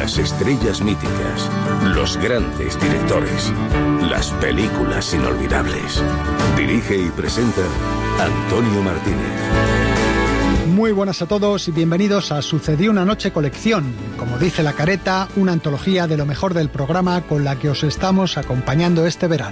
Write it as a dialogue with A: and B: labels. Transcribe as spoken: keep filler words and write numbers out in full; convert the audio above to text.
A: Las estrellas míticas, los grandes directores, las películas inolvidables. Dirige y presenta Antonio Martínez.
B: Muy buenas a todos y bienvenidos a Sucedió una noche colección. Como dice la careta, una antología de lo mejor del programa con la que os estamos acompañando este verano.